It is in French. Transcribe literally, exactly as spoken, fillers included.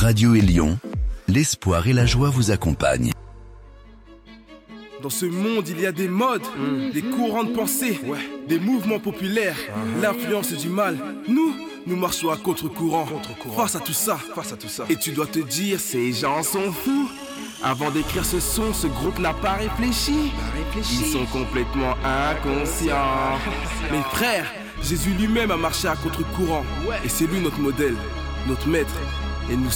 Radio Élion, l'espoir et la joie vous accompagnent. Dans ce monde, il y a des modes, mmh. des courants de pensée, ouais. des mouvements populaires, uh-huh. l'influence du mal. Nous, nous marchons à contre-courant, contre-courant, face à tout ça, face à tout ça. Et tu dois te dire, ces gens sont fous. Avant d'écrire ce son, ce groupe n'a pas réfléchi. Pas réfléchi. Ils sont complètement inconscients. Mais frère, Jésus lui-même a marché à contre-courant. Ouais. Et c'est lui notre modèle, notre maître. Et nous